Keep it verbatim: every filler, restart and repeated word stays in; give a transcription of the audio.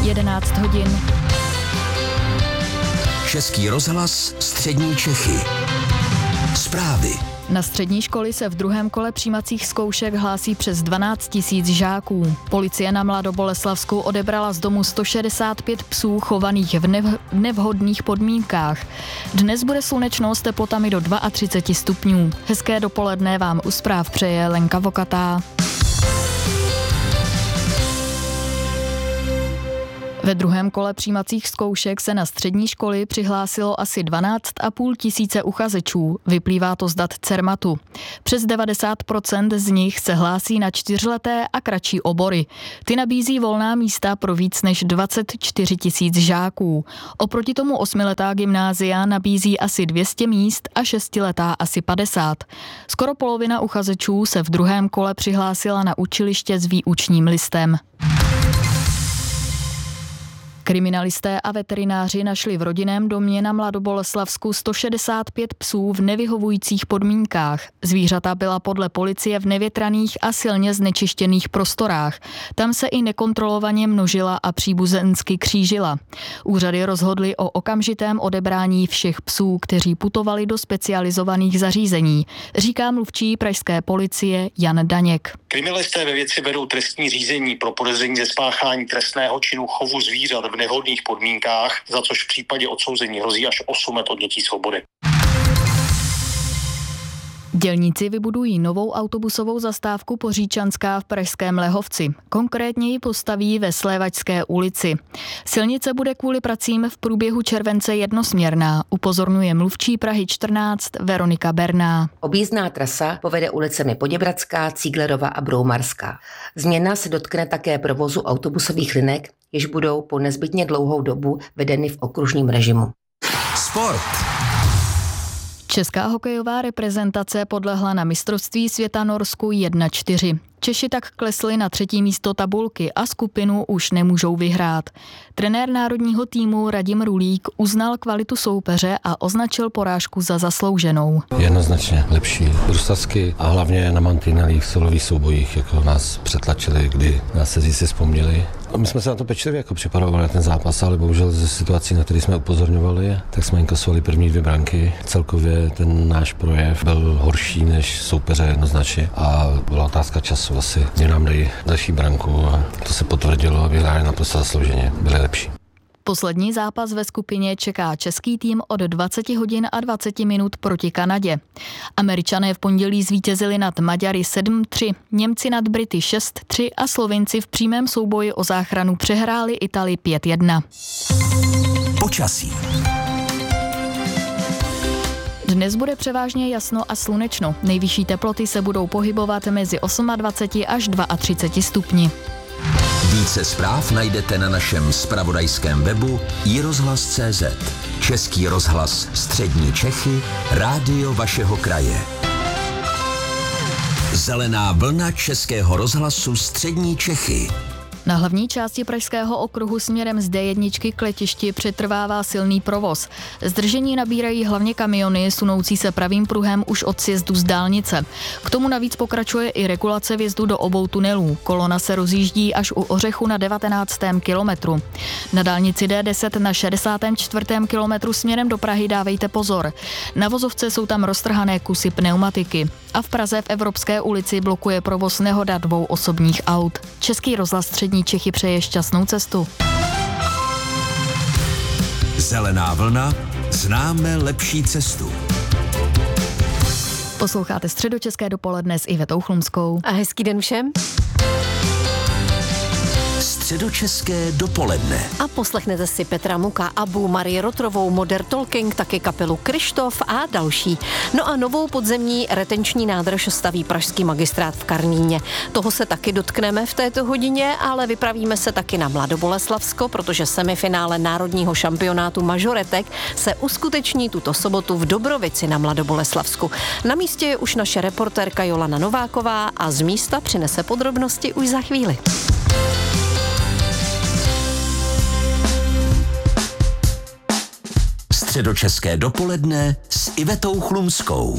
jedenáct hodin. Český rozhlas Střední Čechy. Zprávy. Na střední školy se v druhém kole přijímacích zkoušek hlásí přes dvanáct tisíc žáků. Policie na Mladoboleslavsku odebrala z domu sto šedesát pět psů chovaných v nev- nevhodných podmínkách. Dnes bude slunečno s teplotami do třicet dva stupňů. Hezké dopoledne vám u zpráv přeje Lenka Vokatá. Ve druhém kole přijímacích zkoušek se na střední školy přihlásilo asi dvanáct a půl tisíce uchazečů. Vyplývá to z dat Cermatu. Přes devadesát procent z nich se hlásí na čtyřleté a kratší obory. Ty nabízí volná místa pro víc než dvacet čtyři tisíc žáků. Oproti tomu osmiletá gymnázia nabízí asi dvě stě míst a šestiletá asi padesát. Skoro polovina uchazečů se v druhém kole přihlásila na učiliště s výučním listem. Kriminalisté a veterináři našli v rodinném domě na Mladoboleslavsku sto šedesát pět psů v nevyhovujících podmínkách. Zvířata byla podle policie v nevětraných a silně znečištěných prostorách. Tam se i nekontrolovaně množila a příbuzensky křížila. Úřady rozhodly o okamžitém odebrání všech psů, kteří putovali do specializovaných zařízení, říká mluvčí pražské policie Jan Daněk. Kriminalisté ve věci vedou trestní řízení pro podezření ze spáchání trestného činu chovu zvířat v nevhodných podmínkách, za což v případě odsouzení hrozí až osm let odnětí svobody. Dělníci vybudují novou autobusovou zastávku Poříčanská v pražském Lehovci. Konkrétně ji postaví ve Slévačské ulici. Silnice bude kvůli pracím v průběhu července jednosměrná, upozorňuje mluvčí Prahy čtrnáct Veronika Berná. Objízdná trasa povede ulicemi Poděbradská, Cíglerova a Broumarská. Změna se dotkne také provozu autobusových linek, jež budou po nezbytně dlouhou dobu vedeny v okružním režimu. Sport. Česká hokejová reprezentace podlehla na mistrovství světa Norsku jedna čtyři. Češi tak klesli na třetí místo tabulky a skupinu už nemůžou vyhrát. Trenér národního týmu Radim Rulík uznal kvalitu soupeře a označil porážku za zaslouženou. Jednoznačně lepší bruslařsky a hlavně na mantinelích solových soubojích, jako nás přetlačili, kdy nás se zjistě vzpomněli. A my jsme se na to pečlivě jako připravovali na ten zápas, ale bohužel ze situací, na které jsme upozorňovali, tak jsme inkasovali první dvě branky. Celkově ten náš projev byl horší než soupeře jednoznačně a byla otázka času asi, že nám dají další branku a to se potvrdilo a vyhráli naprosto zaslouženě, byli lepší. Poslední zápas ve skupině čeká český tým od dvacet hodin a dvacet minut proti Kanadě. Američané v pondělí zvítězili nad Maďary sedm tři, Němci nad Brity šest tři a Slovinci v přímém souboji o záchranu přehráli Italii pět jedna. Počasí. Dnes bude převážně jasno a slunečno. Nejvyšší teploty se budou pohybovat mezi dvacet osm až třicet dva stupni. Více zpráv najdete na našem zpravodajském webu i rozhlas tečka cé zet. Český rozhlas Střední Čechy, rádio vašeho kraje. Zelená vlna Českého rozhlasu Střední Čechy. Na hlavní části pražského okruhu směrem z dé jedna k letišti přetrvává silný provoz. Zdržení nabírají hlavně kamiony sunoucí se pravým pruhem už od sjezdu z dálnice. K tomu navíc pokračuje i regulace vjezdu do obou tunelů. Kolona se rozjíždí až u Ořechu na devatenáctém kilometru. Na dálnici dé deset na šedesátém čtvrtém kilometru směrem do Prahy dávejte pozor. Na vozovce jsou tam roztrhané kusy pneumatiky. A v Praze v Evropské ulici blokuje provoz nehoda dvou osobních aut. Český rozhlas Střední Čechy přeje šťastnou cestu. Zelená vlna, známe lepší cestu. Posloucháte Středočeské dopoledne s Ivetou Chlumskou. A hezký den všem. Středočeské dopoledne. A poslechnete si Petra Muka, Abu, Marii Rotrovou, Modern Talking, taky kapelu Kryštof a další. No a novou podzemní retenční nádrž staví pražský magistrát v Karlíně. Toho se taky dotkneme v této hodině, ale vypravíme se taky na Mladoboleslavsko, protože semifinále národního šampionátu mažoretek se uskuteční tuto sobotu v Dobrovici na Mladoboleslavsku. Na místě je už naše reportérka Jolana Nováková a z místa přinese podrobnosti už za chvíli. Středočeské dopoledne s Ivetou Chlumskou.